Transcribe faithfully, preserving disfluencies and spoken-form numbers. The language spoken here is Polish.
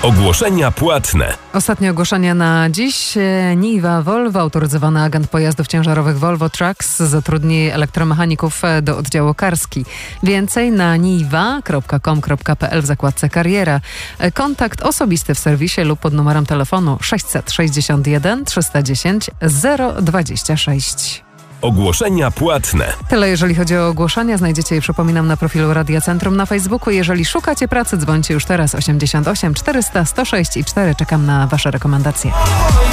Ogłoszenia płatne. Ostatnie ogłoszenia na dziś. Niwa Volvo, autoryzowany agent pojazdów ciężarowych Volvo Trucks, zatrudni elektromechaników do oddziału Karski. Więcej na niwa kropka com kropka pe el w zakładce kariera. Kontakt osobisty w serwisie lub pod numerem telefonu sześćset sześćdziesiąt jeden trzysta dziesięć zero dwadzieścia sześć. Ogłoszenia płatne. Tyle jeżeli chodzi o ogłoszenia. Znajdziecie je, przypominam, na profilu Radia Centrum na Facebooku. Jeżeli szukacie pracy, dzwońcie już teraz osiemdziesiąt osiem czterysta sto sześć i cztery. Czekam na wasze rekomendacje.